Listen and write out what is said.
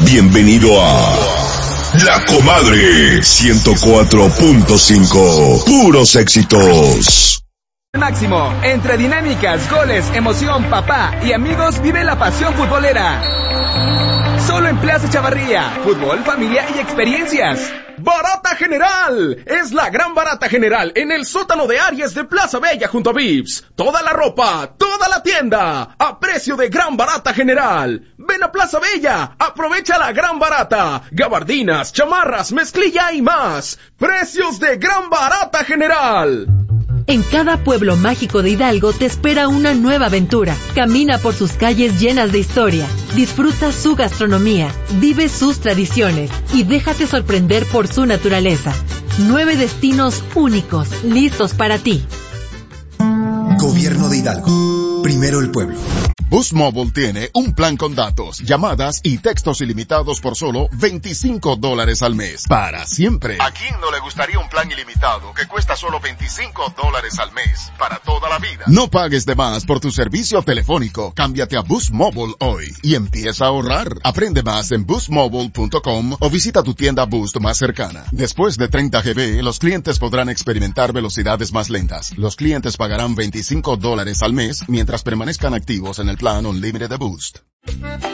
Bienvenido a La Comadre 104.5. Puros éxitos. Máximo, entre dinámicas, goles, emoción, papá y amigos, vive la pasión futbolera. Solo en Plaza Chavarría, fútbol, familia y experiencias. ¡Barata General! Es la gran Barata General en el sótano de Aries de Plaza Bella junto a Vips. Toda la ropa, toda la tienda, a precio de gran Barata General. Ven a Plaza Bella, aprovecha la gran barata. Gabardinas, chamarras, mezclilla y más. Precios de gran Barata General. En cada pueblo mágico de Hidalgo te espera una nueva aventura. Camina por sus calles llenas de historia, disfruta su gastronomía, vive sus tradiciones y déjate sorprender por su naturaleza. 9 destinos únicos, listos para ti. Gobierno de Hidalgo. Primero el pueblo. Boost Mobile tiene un plan con datos, llamadas y textos ilimitados por solo $25 al mes. Para siempre. ¿A quién no le gustaría un plan ilimitado que cuesta solo $25 al mes? Para toda la vida. No pagues de más por tu servicio telefónico. Cámbiate a Boost Mobile hoy y empieza a ahorrar. Aprende más en boostmobile.com o visita tu tienda Boost más cercana. Después de 30 GB, los clientes podrán experimentar velocidades más lentas. Los clientes pagarán $25 al mes mientras permanezcan activos en el plan Unlimited de Boost.